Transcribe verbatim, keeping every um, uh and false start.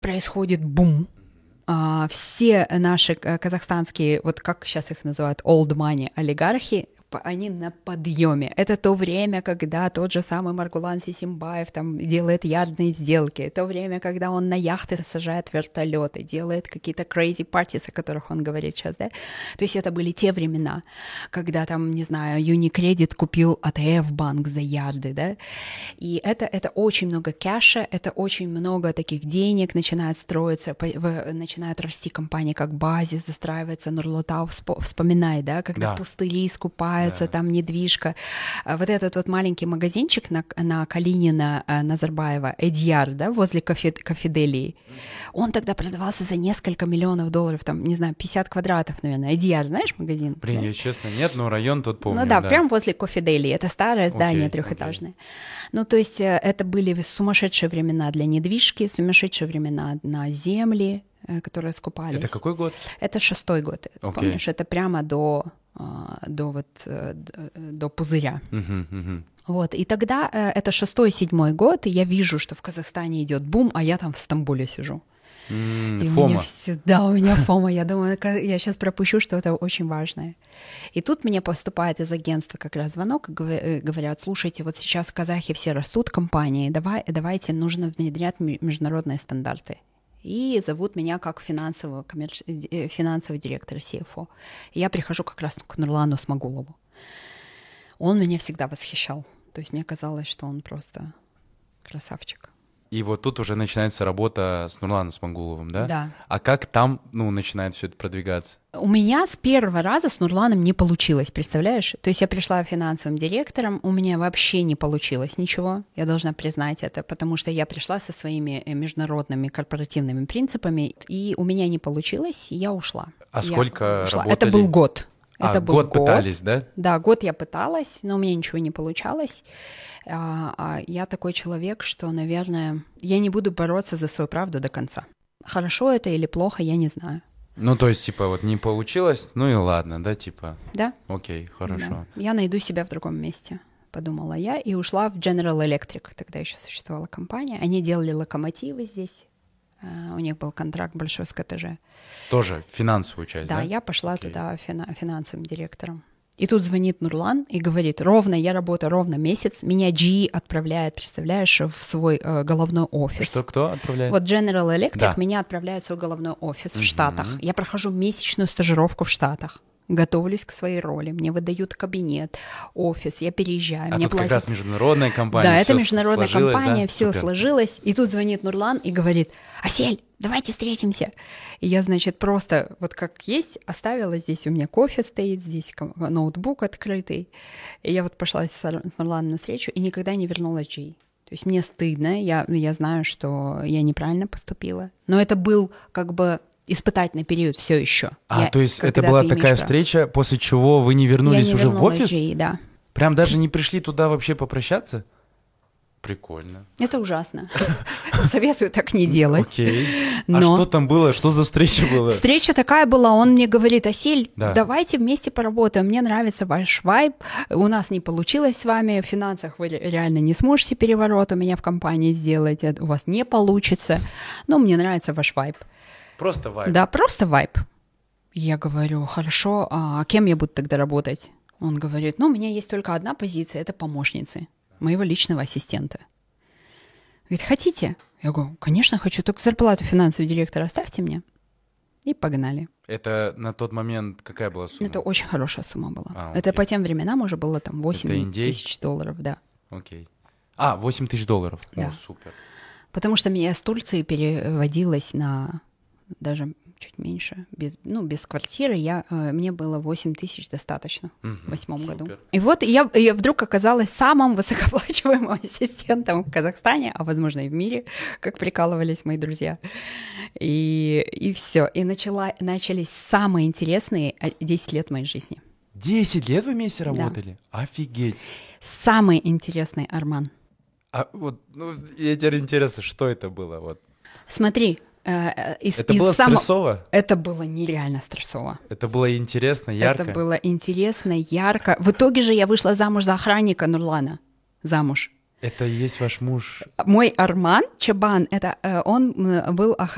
происходит бум. Uh, все наши казахстанские, вот как сейчас их называют, old money олигархи, они на подъеме. Это то время, когда тот же самый Маргулан Сисимбаев там делает ярдные сделки, то время, когда он на яхты сажает вертолеты, делает какие-то crazy parties, о которых он говорит сейчас, да? То есть это были те времена, когда там, не знаю, Unicredit купил АТФ банк за ярды, да? И это, это очень много кэша, это очень много таких денег, начинает строиться, начинают расти компании, как Базис, застраивается, Нурлатау, вспоминай, да, когда да. пустыри скупают, да. там недвижка. Вот этот вот маленький магазинчик на, на Калинина, Назарбаева, Эдьяр, да, возле Кафеделии, он тогда продавался за несколько миллионов долларов, там, не знаю, пятьдесят квадратов, наверное. Эдьяр, знаешь магазин? Блин, да? я честно, нет, но район тут помню. Ну да, да. прямо возле Кофеделии. Это старое здание okay, трехэтажное. Okay. Ну, то есть это были сумасшедшие времена для недвижки, сумасшедшие времена на земли, которые скупались. Это какой год? Это шестой год. Okay. Помнишь, это прямо до... до вот до пузыря. Uh-huh, uh-huh. Вот, и тогда это шестой-седьмой год, и я вижу, что в Казахстане идет бум, а я там в Стамбуле сижу. Mm, и фома. У меня все, да, у меня фома. Я думаю, я сейчас пропущу что-то очень важное. И тут мне поступает из агентства как раз звонок, и говорят, слушайте, вот сейчас казахи все растут, компании, давай, давайте нужно внедрять международные стандарты. И зовут меня как финансового, коммерч... финансовый директор си эф о. И я прихожу как раз к Нурлану Смагулову. Он меня всегда восхищал. То есть мне казалось, что он просто красавчик. И вот тут уже начинается работа с Нурланом Смагуловым, да? Да. А как там, ну, начинает все это продвигаться? У меня с первого раза с Нурланом не получилось, представляешь? То есть я пришла финансовым директором, у меня вообще не получилось ничего, я должна признать это, потому что я пришла со своими международными корпоративными принципами, и у меня не получилось, и я ушла. А я сколько ушла. работали? Это был год. А, это был год, год пытались, да? Да, год я пыталась, но у меня ничего не получалось. А, а я такой человек, что, наверное, я не буду бороться за свою правду до конца. Хорошо это или плохо, я не знаю. Ну, то есть, типа, вот не получилось, ну и ладно, да, типа? Да. Окей, хорошо. Да. Я найду себя в другом месте, подумала я, и ушла в General Electric, тогда еще существовала компания. Они делали локомотивы здесь, у них был контракт большой с ка тэ жэ. Тоже финансовую часть, да? Да, я пошла Окей. туда фина- финансовым директором. И тут звонит Нурлан и говорит, ровно, я работаю ровно месяц, меня джи и отправляет, представляешь, в свой э, головной офис. Что, кто отправляет? Вот General Electric да. меня отправляет в свой головной офис угу. в Штатах. Я прохожу месячную стажировку в Штатах. Готовлюсь к своей роли. Мне выдают кабинет, офис, я переезжаю. А мне тут платят... как раз международная компания. Да, это международная компания, да? все Супер. сложилось. И тут звонит Нурлан и говорит, Асель, давайте встретимся. И я, значит, просто вот как есть, оставила здесь, у меня кофе стоит, здесь ноутбук открытый. И я вот пошла с Нурланом на встречу и никогда не вернулась джи. То есть мне стыдно, я, я знаю, что я неправильно поступила. Но это был как бы... испытательный период все еще. А, я, то есть это была такая встреча, после чего вы не вернулись я не уже в офис? Джей, да. Прям даже не пришли туда вообще попрощаться? Прикольно. Это ужасно. Советую так не делать. Окей. Но... А что там было? Что за встреча была? Встреча такая была, он мне говорит, Асель, да. давайте вместе поработаем, мне нравится ваш вайб, у нас не получилось с вами, в финансах вы реально не сможете переворот у меня в компании сделать, у вас не получится, но мне нравится ваш вайб. Просто вайб? Да, просто вайб. Я говорю, хорошо, а кем я буду тогда работать? Он говорит, ну, у меня есть только одна позиция, это помощницы моего личного ассистента. Говорит, хотите? Я говорю, конечно, хочу, только зарплату финансового директора оставьте мне. И погнали. Это на тот момент какая была сумма? Это очень хорошая сумма была. А, это по тем временам уже было там восемь тысяч долларов, да. Окей. А, восемь тысяч долларов. Да. О, супер. Потому что меня с Турции переводилось на даже чуть меньше, без, ну, без квартиры, я, мне было восемь тысяч достаточно угу, в восьмом супер. году. И вот я, я вдруг оказалась самым высокооплачиваемым ассистентом в Казахстане, а, возможно, и в мире, как прикалывались мои друзья. И, и все. И начала, начались самые интересные десять лет моей жизни. десять лет вы вместе работали? Да. Офигеть. Самый интересный, Арман. А вот, ну, я теперь интересно, что это было? Вот. Смотри, э, из, это из было само... стрессово? Это было нереально стрессово. Это было интересно, ярко? Это было интересно, ярко. В итоге же я вышла замуж за охранника Нурлана. Замуж. Это и есть ваш муж? Мой Арман Чабан, это, он был охранником